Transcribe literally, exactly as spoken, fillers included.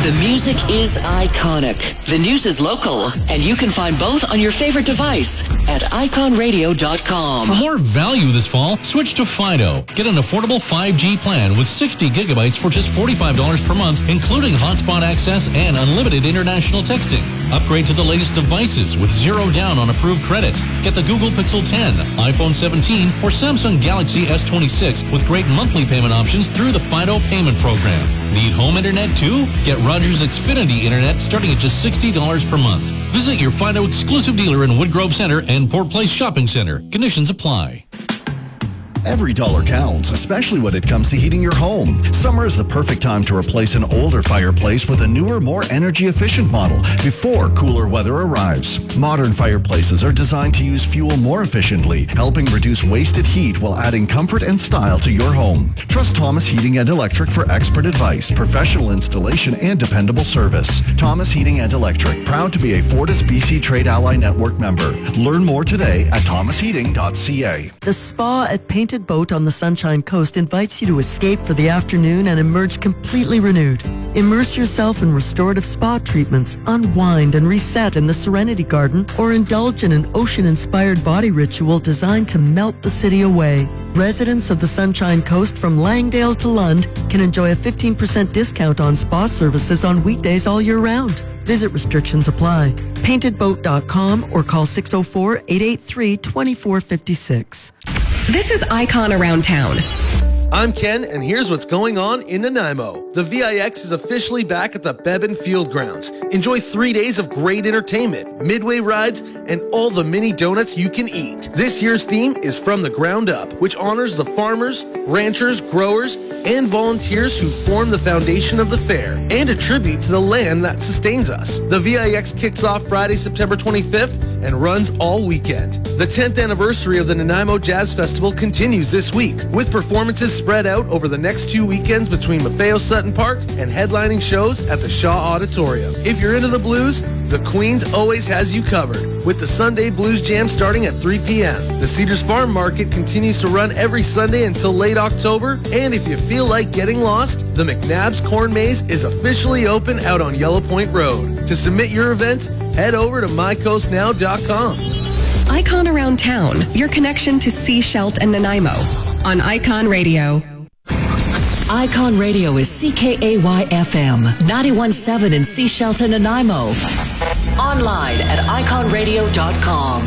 The music is iconic. The news is local. And you can find both on your favorite device at icon radio dot com. For more value this fall, switch to Fido. Get an affordable five G plan with sixty gigabytes for just forty-five dollars per month, including hotspot access and unlimited international texting. Upgrade to the latest devices with zero down on approved credits. Get the Google Pixel ten, iPhone seventeen, or Samsung Galaxy S twenty-six with great monthly payment options through the Fido payment program. Need home internet too? Get Rogers Xfinity Internet starting at just sixty dollars per month. Visit your Fido exclusive dealer in Woodgrove Center and Port Place Shopping Center. Conditions apply. Every dollar counts, especially when it comes to heating your home. Summer is the perfect time to replace an older fireplace with a newer, more energy-efficient model before cooler weather arrives. Modern fireplaces are designed to use fuel more efficiently, helping reduce wasted heat while adding comfort and style to your home. Trust Thomas Heating and Electric for expert advice, professional installation, and dependable service. Thomas Heating and Electric, proud to be a Fortis B C Trade Ally Network member. Learn more today at thomas heating dot c a. The spa at Painted Boat on the Sunshine Coast invites you to escape for the afternoon and emerge completely renewed. Immerse yourself in restorative spa treatments, unwind and reset in the Serenity Garden, or indulge in an ocean-inspired body ritual designed to melt the city away. Residents of the Sunshine Coast from Langdale to Lund can enjoy a fifteen percent discount on spa services on weekdays all year round. Visit restrictions apply. painted boat dot com or call six oh four, eight eight three, two four five six. This is Icon Around Town. I'm Ken, and here's what's going on in Nanaimo. The V I X is officially back at the Beban Field Grounds. Enjoy three days of great entertainment, midway rides, and all the mini donuts you can eat. This year's theme is From the Ground Up, which honors the farmers, ranchers, growers, and volunteers who form the foundation of the fair, and a tribute to the land that sustains us. The V I X kicks off Friday, September twenty-fifth, and runs all weekend. The tenth anniversary of the Nanaimo Jazz Festival continues this week, with performances spread out over the next two weekends between Maffeo Sutton Park and headlining shows at the Shaw Auditorium. If you're into the blues, the Queens always has you covered, with the Sunday Blues Jam starting at three p.m. The Cedars Farm Market continues to run every Sunday until late October, and if you feel like getting lost, the McNabb's Corn Maze is officially open out on Yellow Point Road. To submit your events, head over to my coast now dot com. Icon Around Town, your connection to Sea Shelt and Nanaimo on Icon Radio. Icon Radio is C K A Y F M, ninety-one point seven in Sea Shelton, Nanaimo. Online at icon radio dot com.